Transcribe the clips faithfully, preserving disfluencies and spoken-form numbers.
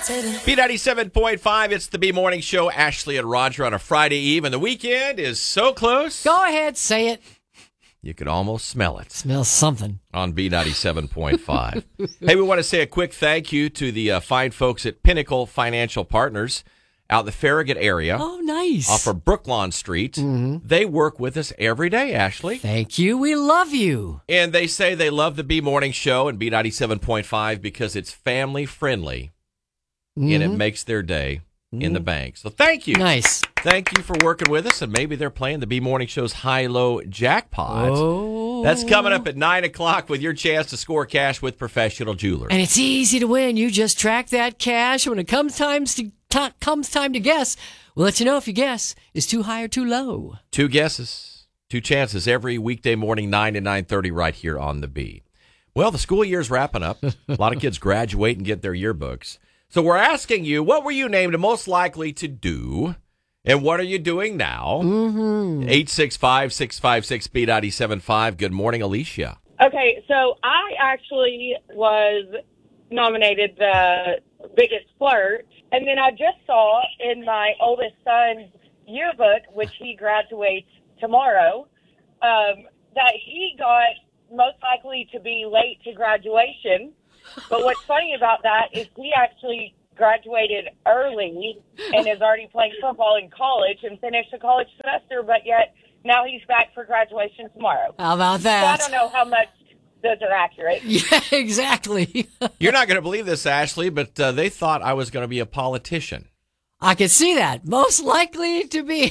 B ninety-seven point five, it's the B Morning Show. Ashley and Roger on a Friday Eve, and the weekend is so close. Go ahead, say it. You could almost smell it. Smells something. On B ninety-seven point five. Hey, we want to say a quick thank you to the uh, fine folks at Pinnacle Financial Partners out in the Farragut area. Oh, nice. Off of Brooklawn Street. Mm-hmm. They work with us every day, Ashley. Thank you. We love you. And they say they love the B Morning Show and B ninety-seven point five because it's family friendly. Mm-hmm. And it makes their day mm-hmm. in the bank. So thank you. Nice. Thank you for working with us. And maybe they're playing the B Morning Show's high-low jackpot. Oh. That's coming up at nine o'clock with your chance to score cash with Professional Jewelers. And it's easy to win. You just track that cash. When it comes time to, t- comes time to guess, we'll let you know if your guess is too high or too low. Two guesses, two chances every weekday morning, nine to nine thirty right here on the B. Well, the school year's wrapping up. A lot of kids graduate and get their yearbooks. So we're asking you, what were you named most likely to do, and what are you doing now? Mm-hmm. eight six five, six five six, B nine seven five. Good morning, Alicia. Okay, so I actually was nominated the biggest flirt, and then I just saw in my oldest son's yearbook, which he graduates tomorrow, um, that he got most likely to be late to graduation. But what's funny about that is he actually graduated early and is already playing football in college and finished the college semester, but yet now he's back for graduation tomorrow. How about that? So I don't know how much those are accurate. Yeah, exactly. You're not going to believe this, Ashley, but uh, they thought I was going to be a politician. I can see that. Most likely to be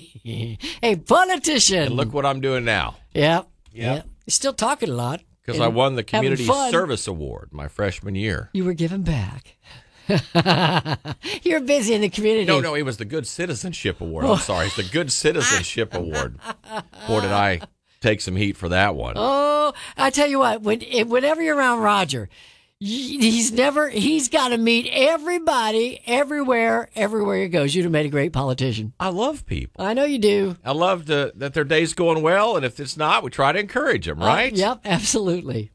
a politician. And look what I'm doing now. Yep. Yep. Yep. You're still talking a lot. Because I won the Community Service Award my freshman year. You were giving back. You're busy in the community. No, no, it was the Good Citizenship Award. I'm sorry. It's the Good Citizenship Award. Boy, did I take some heat for that one. Oh, I tell you what, when, whenever you're around Roger, he's never, he's got to meet everybody, everywhere, everywhere he goes. You'd have made a great politician. I love people. I know you do. I love to, that their day's going well, and if it's not, we try to encourage them, right? Uh, yep, absolutely.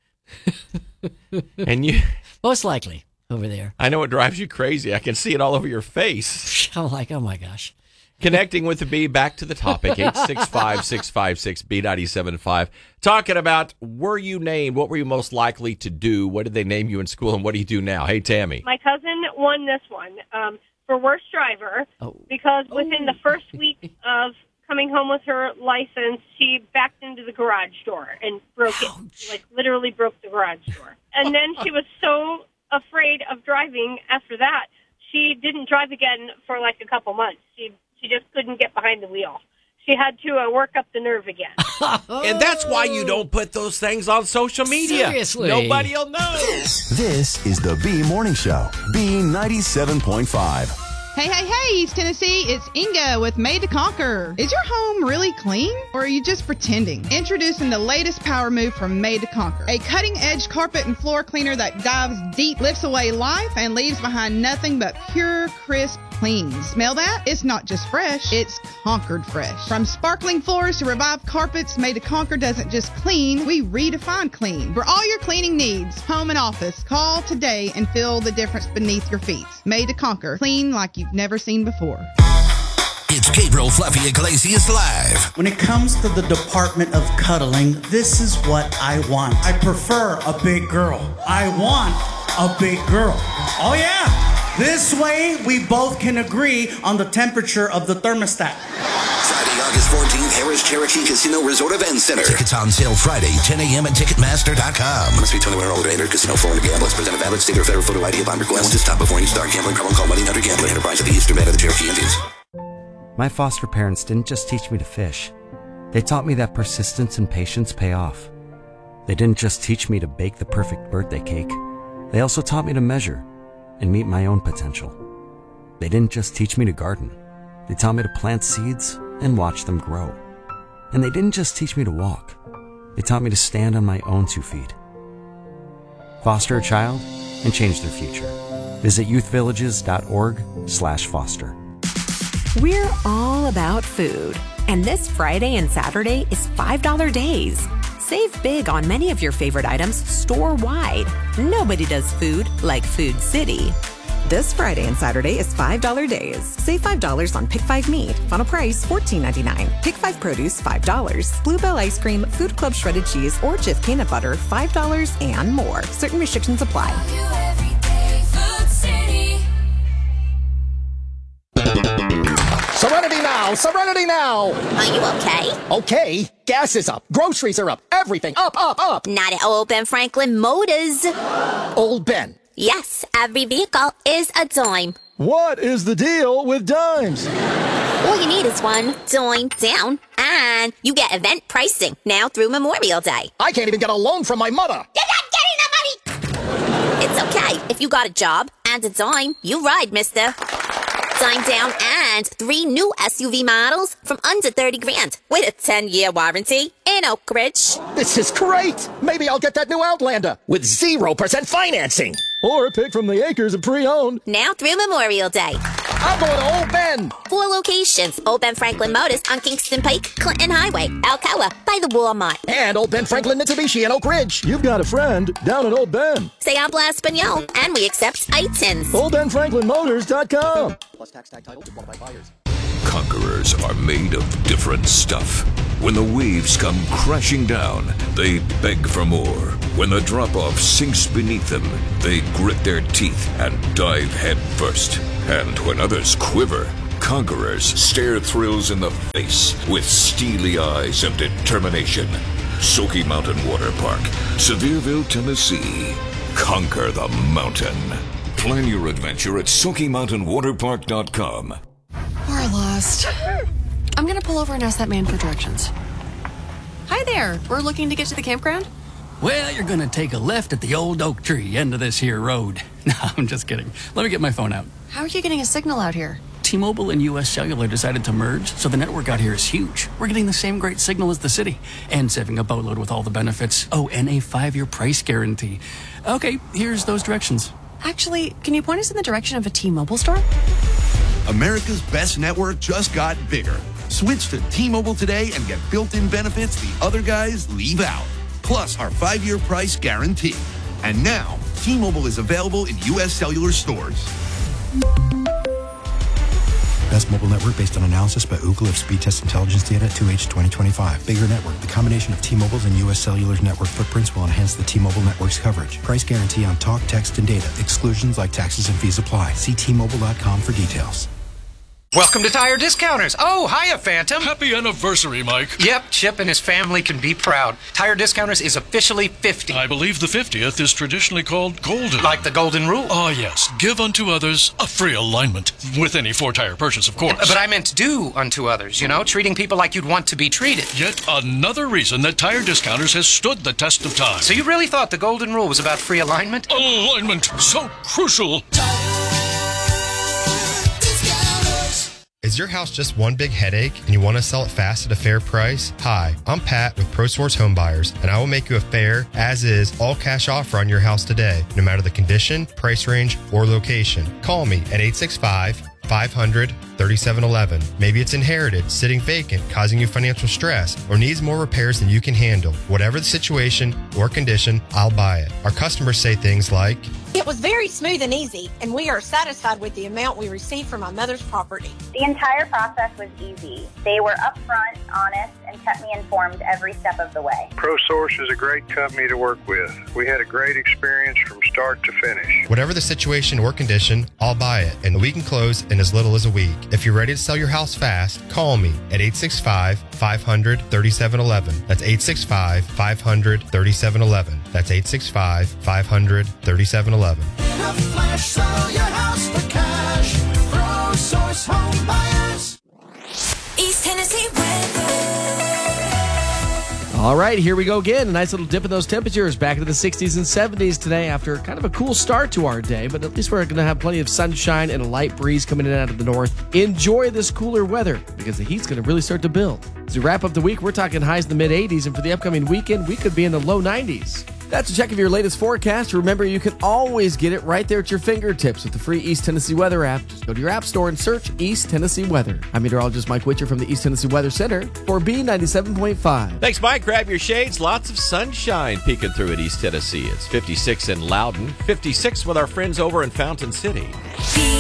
And you... Most likely, over there. I know it drives you crazy. I can see it all over your face. I'm like, oh my gosh. Connecting with the B, back to the topic, eight six five, six five six, B nine seven five. Talking about, were you named? What were you most likely to do? What did they name you in school, and what do you do now? Hey, Tammy. My cousin won this one um, for worst driver oh. because within the first week of coming home with her license, she backed into the garage door and broke Ouch. it, like literally broke the garage door. And then she was so afraid of driving after that, she didn't drive again for like a couple months. She She just couldn't get behind the wheel. She had to uh, work up the nerve again. And that's why you don't put those things on social media. Seriously. Nobody will know. This, this is the B Morning Show, B ninety-seven point five. Hey, hey, hey, East Tennessee, it's Inga with Made to Conquer. Is your home really clean, or are you just pretending? Introducing the latest power move from Made to Conquer. A cutting-edge carpet and floor cleaner that dives deep, lifts away life, and leaves behind nothing but pure, crisp clean. Smell that? It's not just fresh, it's conquered fresh. From sparkling floors to revived carpets, Made to Conquer doesn't just clean, we redefine clean. For all your cleaning needs, home and office, call today and feel the difference beneath your feet. Made to Conquer. Clean like you've never seen before. It's Gabriel Fluffy Iglesias Live. When it comes to the department of cuddling, this is what I want. I prefer a big girl. I want a big girl. Oh yeah! This way, we both can agree on the temperature of the thermostat. Friday, August fourteenth, Harris Cherokee Casino Resort Event Center. Tickets on sale Friday, ten a.m. at Ticketmaster dot com. Must be twenty-one or older. Enter Casino Florida Gamble. Present a valid state or federal photo I D upon request. To stop before any start gambling. Problem call money under gambling enterprise of the Eastern Band of the Cherokee Indians. My foster parents didn't just teach me to fish. They taught me that persistence and patience pay off. They didn't just teach me to bake the perfect birthday cake. They also taught me to measure and meet my own potential. They didn't just teach me to garden. They taught me to plant seeds and watch them grow. And they didn't just teach me to walk. They taught me to stand on my own two feet. Foster a child and change their future. Visit youthvillages.org slash foster. We're all about food. And this Friday and Saturday is five dollar days. Save big on many of your favorite items store-wide. Nobody does food like Food City. This Friday and Saturday is five dollar days. Save five dollars on Pick five meat. Final price fourteen ninety-nine. Pick five produce five dollars. Bluebell ice cream, Food Club shredded cheese, or Jif peanut butter five dollars and more. Certain restrictions apply. Serenity now! Serenity now! Are you okay? Okay. Gas is up. Groceries are up. Everything up, up, up. Not at Old Ben Franklin Motors. Old Ben. Yes, every vehicle is a dime. What is the deal with dimes? All you need is one dime down, and you get event pricing now through Memorial Day. I can't even get a loan from my mother. You're not getting the money! It's okay. If you got a job and a dime, you ride, mister. Dime down and three new S U V models from under thirty grand with a ten-year warranty in Oak Ridge. This is great. Maybe I'll get that new Outlander with zero percent financing. Or pick from the acres of pre-owned. Now through Memorial Day. I'm going to Old Ben. Four locations. Old Ben Franklin Motors on Kingston Pike, Clinton Highway, Alcoa, by the Walmart. And Old Ben Franklin Mitsubishi in Oak Ridge. You've got a friend down at Old Ben. Say habla Espanol, and we accept I T I Ns. Old Ben Franklin Motors dot com. Plus tax tag title to qualified buyers. Conquerors are made of different stuff. When the waves come crashing down, they beg for more. When the drop-off sinks beneath them, they grit their teeth and dive head first. And when others quiver, conquerors stare thrills in the face with steely eyes of determination. Smoky Mountain Water Park, Sevierville, Tennessee. Conquer the mountain. Plan your adventure at Smoky Mountain Water Park dot com. We're lost. I'm gonna pull over and ask that man for directions. Hi there. We're looking to get to the campground? Well, you're gonna take a left at the old oak tree end of this here road. No, I'm just kidding. Let me get my phone out. How are you getting a signal out here? T-Mobile and U S Cellular decided to merge, so the network out here is huge. We're getting the same great signal as the city, and saving a boatload with all the benefits. Oh, and a five-year price guarantee. Okay, here's those directions. Actually, can you point us in the direction of a T-Mobile store? America's best network just got bigger. Switch to T-Mobile today and get built-in benefits the other guys leave out. Plus our five-year price guarantee. And now, T-Mobile is available in U S Cellular stores. Best mobile network based on analysis by Ookla of speed test intelligence data at two H twenty twenty-five. Bigger network. The combination of T-Mobile's and U S Cellular's network footprints will enhance the T-Mobile network's coverage. Price guarantee on talk, text, and data. Exclusions like taxes and fees apply. See T Mobile dot com for details. Welcome to Tire Discounters. Oh, hiya, Phantom. Happy anniversary, Mike. Yep, Chip and his family can be proud. Tire Discounters is officially fifty. I believe the fiftieth is traditionally called golden. Like the golden rule? Ah, yes. Give unto others a free alignment. With any four-tire purchase, of course. But I meant do unto others, you know, treating people like you'd want to be treated. Yet another reason that Tire Discounters has stood the test of time. So you really thought the golden rule was about free alignment? Alignment, so crucial. Is your house just one big headache and you want to sell it fast at a fair price? Hi, I'm Pat with ProSource Home Buyers, and I will make you a fair, as-is, all-cash offer on your house today, no matter the condition, price range, or location. Call me at eight six five, five hundred, thirty-seven eleven. Maybe it's inherited, sitting vacant, causing you financial stress, or needs more repairs than you can handle. Whatever the situation or condition, I'll buy it. Our customers say things like, "It was very smooth and easy, and we are satisfied with the amount we received from my mother's property." The entire process was easy. They were upfront, honest, and kept me informed every step of the way. ProSource is a great company to work with. We had a great experience from start to finish. Whatever the situation or condition, I'll buy it, and we can close in as little as a week. If you're ready to sell your house fast, call me at eight six five, five hundred, thirty-seven eleven. That's eight six five, five hundred, thirty-seven eleven. That's eight six five, five hundred, thirty-seven eleven. In a flash, sell your house for cash. ProSource Home Buyers. East Tennessee weather. All right, here we go again. A nice little dip in those temperatures back into the sixties and seventies today after kind of a cool start to our day, but at least we're going to have plenty of sunshine and a light breeze coming in out of the north. Enjoy this cooler weather because the heat's going to really start to build. As we wrap up the week, we're talking highs in the mid eighties, and for the upcoming weekend, we could be in the low nineties. That's a check of your latest forecast. Remember, you can always get it right there at your fingertips with the free East Tennessee Weather app. Just go to your app store and search East Tennessee Weather. I'm meteorologist Mike Witcher from the East Tennessee Weather Center for B ninety-seven point five. Thanks, Mike. Grab your shades. Lots of sunshine peeking through at East Tennessee. It's fifty-six in Loudon, fifty-six with our friends over in Fountain City.